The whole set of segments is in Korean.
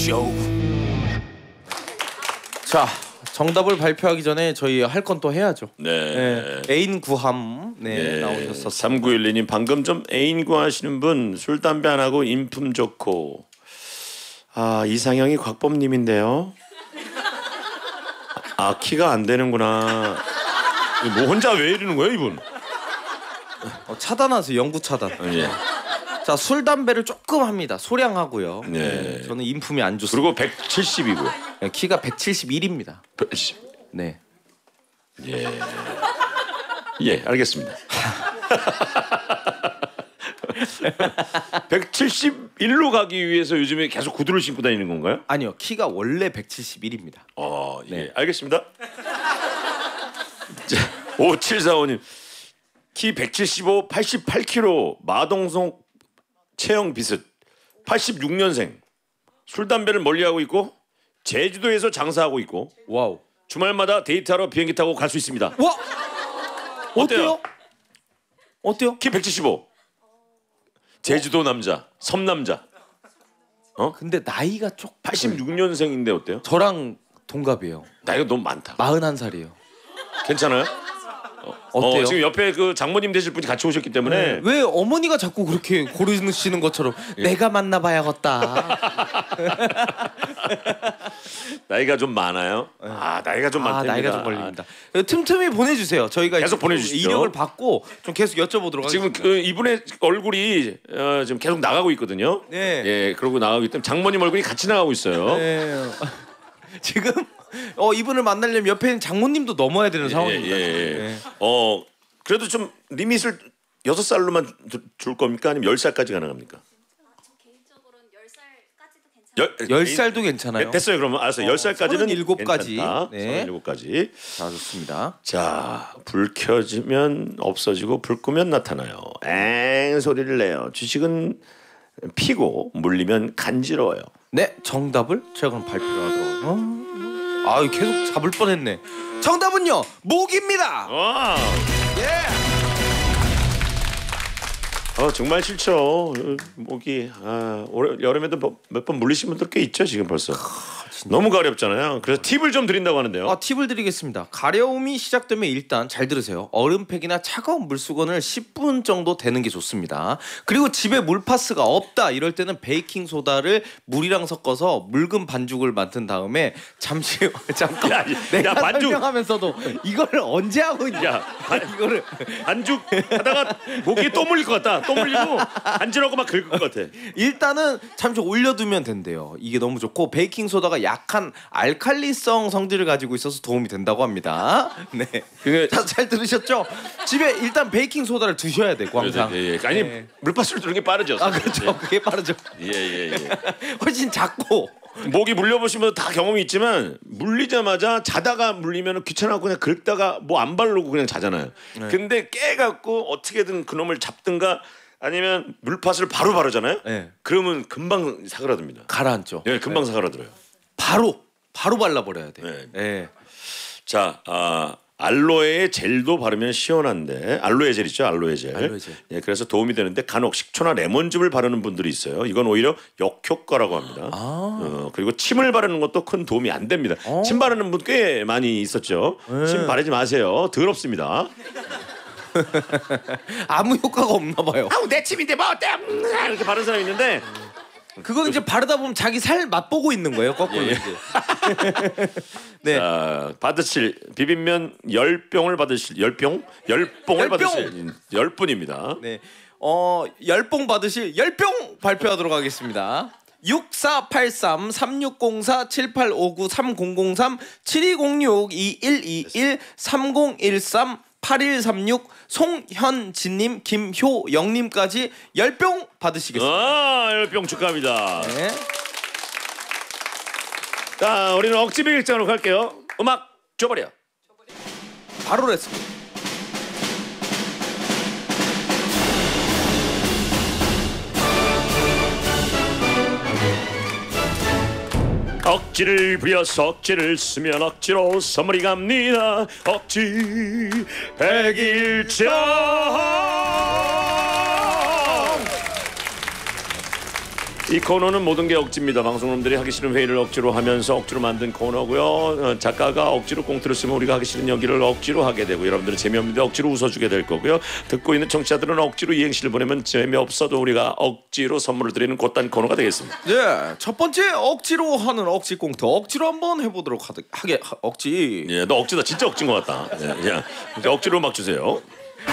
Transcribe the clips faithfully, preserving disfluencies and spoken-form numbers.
쇼. 자, 정답을 발표하기 전에 저희 할 건 또 해야죠. 네. 네. 애인 구함 네, 네. 나오셨었어요. 삼구일이 님 방금 좀 애인 구하시는 분 술 담배 안 하고 인품 좋고. 아, 이상형이 곽범님인데요. 아, 키가 안 되는구나. 뭐 혼자 왜 이러는 거예요, 이분? 어, 차단하세요. 영구 차단. 예. 자, 술 담배를 조금 합니다. 소량하고요. 네. 네. 저는 인품이 안 좋습니다. 그리고 백칠십이고요. 네, 키가 백칠십일입니다. 백칠십. 네. 예. 예, 알겠습니다. 백칠십일로 가기 위해서 요즘에 계속 구두를 신고 다니는 건가요? 아니요. 키가 원래 백칠십일입니다. 어, 예. 네. 알겠습니다. 자, 오칠사오 님. 키 백칠십오, 팔십팔 킬로그램 마동석 체형 비슷. 팔십육 년생. 술 담배를 멀리하고 있고 제주도에서 장사하고 있고 와우. 주말마다 데이트하러 비행기 타고 갈 수 있습니다. 와! 어때요? 어때요? 어때요? 키 백칠십오. 제주도 남자, 섬 남자. 어? 근데 나이가 조금 팔십육 년생인데 어때요? 저랑 동갑이에요. 나이가 너무 많다. 마흔한 살이에요. 괜찮아요? 어때요? 어, 지금 옆에 그 장모님 되실 분이 같이 오셨기 때문에 네. 왜 어머니가 자꾸 그렇게 고르시는 것처럼 예. 내가 만나봐야겠다. 나이가 좀 많아요. 아, 나이가 좀 아, 많답니다. 나이가 좀 걸립니다. 틈틈이 보내주세요. 저희가 계속 보내주시죠. 이력을 받고 좀 계속 여쭤보도록 지금 하겠습니다. 그 이분의 얼굴이 어, 지금 계속 나가고 있거든요. 네. 예, 그러고 나가기 때문에 장모님 얼굴이 같이 나가고 있어요. 네. 지금 어 이분을 만나려면 옆에 있는 장모님도 넘어야 되는 예, 상황입니다. 예, 예. 네. 어, 그래도 좀 리밋을 여섯 살로만 주- 줄 겁니까? 아니면 열 살까지 가능합니까? 저 개인적으로는 열 살까지도 괜찮아요. 열, 열 살도 괜찮아요. 네, 됐어요. 그러면 알았어요. 열 살까지는 서른일곱까지. 괜찮다. 네. 서른일곱까지. 자, 좋습니다. 자, 불 켜지면 없어지고 불 끄면 나타나요. 엥 소리를 내요. 주식은 피고 물리면 간지러워요. 네, 정답을 제가 그럼 발표를 하도록. 어? 아, 계속 잡을 뻔했네. 정답은요, 목입니다. 와, 예. 어 정말 싫죠. 목이 아, 올해 여름에도 몇 번 물리신 분들 꽤 있죠 지금 벌써. 너무 가렵잖아요. 그래서 팁을 좀 드린다고 하는데요. 아, 팁을 드리겠습니다. 가려움이 시작되면 일단 잘 들으세요. 얼음팩이나 차가운 물수건을 십 분 정도 대는 게 좋습니다. 그리고 집에 물파스가 없다 이럴 때는 베이킹 소다를 물이랑 섞어서 묽은 반죽을 만든 다음에 잠시 잠깐 야, 내가 야, 반죽. 설명하면서도 이걸 언제 하고 있냐? 야, 반- 이거를 반죽 하다가 목이 또 물릴 것 같다. 또 물리고 간지러고 막 긁을 것 같아. 일단은 잠시 올려두면 된대요. 이게 너무 좋고 베이킹 소다가 약한 알칼리성 성질을 가지고 있어서 도움이 된다고 합니다. 네, 그게 자, 잘 들으셨죠? 집에 일단 베이킹 소다를 두셔야 돼, 광상. 예, 예. 아니 네. 물파스를 두는 게 빠르죠. 아, 그렇죠. 그게 빠르죠. 예예 예, 예. 훨씬 작고. 목이 물려보시면 다 경험이 있지만 물리자마자 자다가 물리면 귀찮아고 그냥 긁다가 뭐 안 바르고 그냥 자잖아요. 네. 근데 깨갖고 어떻게든 그놈을 잡든가 아니면 물팥을 바로 바르잖아요. 네. 그러면 금방 사그라듭니다. 가라앉죠. 예, 금방 사그라들어요. 바로 바로 발라버려야 돼. 네. 네. 자, 아, 알로에 젤도 바르면 시원한데 알로에 젤 있죠, 알로에 젤. 알로에 젤. 예, 그래서 도움이 되는데 간혹 식초나 레몬즙을 바르는 분들이 있어요. 이건 오히려 역효과라고 합니다. 아. 어, 그리고 침을 바르는 것도 큰 도움이 안 됩니다. 어. 침 바르는 분 꽤 많이 있었죠. 네. 침 바르지 마세요. 더럽습니다. 아무 효과가 없나 봐요. 아우 내 침인데 뭐 어때? 음, 이렇게 바르는 사람이 있는데 그거 이제 바르다 보면 자기 살 맛보고 있는 거예요, 거꾸로. 예, 예. 이제. 네. 자, 받으실 비빔면 열 병을 받으실 열 병? 열 봉을 열 병! 받으실 열 분입니다. 네. 어, 열봉 받으실 열병 발표하도록 하겠습니다. 육사팔삼 삼육공사 칠팔오구 삼공공삼 칠이공육 이일이일 삼공일삼 팔일삼육 송현진님 김효영님까지 열병 받으시겠습니다. 아, 열병 축하합니다. 네. 자, 우리는 억지 비극장으로 갈게요. 음악 줘버려. 바로 레스. 억지를 부려서 억지를 쓰면 억지로 선물이 갑니다. 억지 백일장. 이 코너는 모든 게 억지입니다. 방송놈들이 하기 싫은 회의를 억지로 하면서 억지로 만든 코너고요. 어, 작가가 억지로 꽁트를 쓰면 우리가 하기 싫은 연기를 억지로 하게 되고 여러분들은 재미없는데 억지로 웃어주게 될 거고요. 듣고 있는 청취자들은 억지로 이행시를 보내면 재미없어도 우리가 억지로 선물을 드리는 곧단 코너가 되겠습니다. 네, 첫 번째 억지로 하는 억지 꽁트 억지로 한번 해보도록 하드, 하게 하, 억지. 예, 너 억지다. 진짜 억지인 것 같다. 예, 자, 이제 억지로 막 주세요.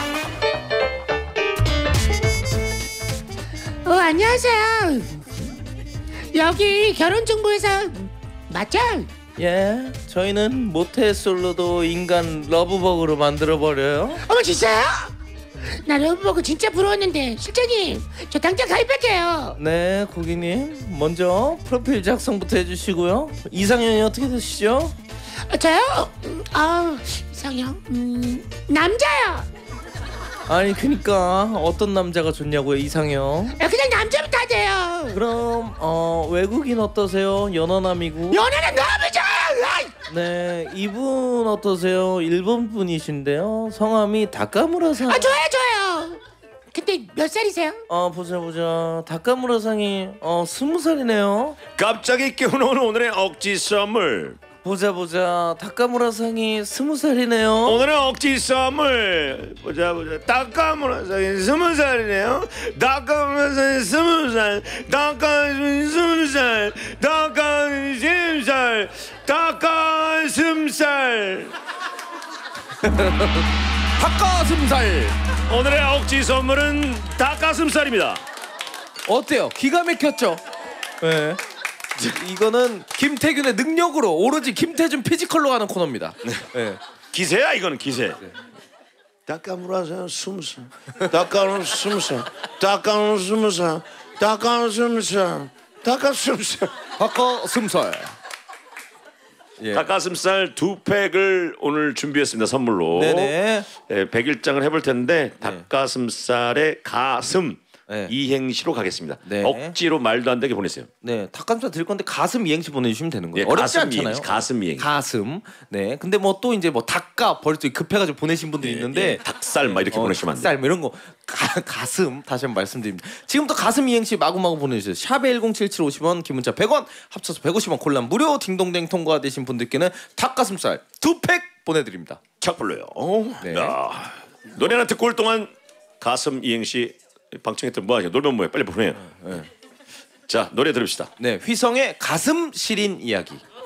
어, 안녕하세요. 여기 결혼정보회사 맞죠? 예, 저희는 모태솔로도 인간 러브버그로 만들어 버려요. 어머 진짜요? 나 러브버그 진짜 부러웠는데 실장님 저 당장 가입할게요. 네, 고객님 먼저 프로필 작성부터 해주시고요. 이상형이 어떻게 되시죠? 어, 저요? 음, 아 이상형 음, 남자요. 아니 그니까 어떤 남자가 좋냐고요, 이상형. 아, 그냥 남자면 다 돼요. 그럼 어 외국인 어떠세요? 연하남이고. 연애는 너무 좋아요. 아이! 네, 이분 어떠세요? 일본 분이신데요. 성함이 다카무라상. 아 좋아요 좋아요. 근데 몇 살이세요? 어 보자 보자. 다카무라상이 어 스무 살이네요. 갑자기 깨어나오는 오늘의 억지 선물. 보자 보자. 다카무라상이 스무 살이네요. 오늘의 억지 선물 보자 보자. 다카무라상이 스무 살이네요. 다카무라상이 스무 살. 다카무라상이 스무 살. 다카무라상이 스무 살. 닭가슴살. 닭가슴살. 오늘의 억지 선물은 닭가슴살입니다. 어때요? 기가 막혔죠? 네. 이거는 김태균의 능력으로 오로지 김태준 피지컬로 가는 코너입니다. 네. 기세야 이거는 기세. 닭가무라상 스무 살. 닭가무 스무 살. 닭가무 스무 살. 닭가무 스무 살. 닭가슴살. 닭가슴살. 예. 닭가슴살 두 팩을 오늘 준비했습니다 선물로. 네네. 예, 백일장을 해볼 텐데 닭가슴살의 가슴 네. 이행시로 가겠습니다. 네. 억지로 말도 안 되게 보내세요. 네, 닭가슴살 드릴 건데 가슴 이행시 보내주시면 되는 거예요. 예, 어렵지 가슴 않잖아요. 이행시, 가슴 이행시. 가슴. 네, 근데 뭐 또 이제 뭐 닭가 버리고 급해가지고 보내신 분도 예, 있는데 예, 닭살 막 이렇게 어, 보내시면 안 돼요. 닭살 뭐 이런 거 가, 가슴 다시 한번 말씀드립니다. 지금부터 가슴 이행시 마구마구 보내주세요. 샵에 일공칠칠 오십 원, 기문자 백 원, 합쳐서 백오십 원 콜라 무료 딩동댕 통과되신 분들께는 닭가슴살 두 팩 보내드립니다. 착 불러요. 어? 네. 야, 노래 하나 듣고 올 동안 가슴 이행시 방청했던 뭐 하냐 놀면 뭐해 빨리 보내요. 네. 자 노래 들읍시다. 네, 휘성의 가슴 시린 이야기.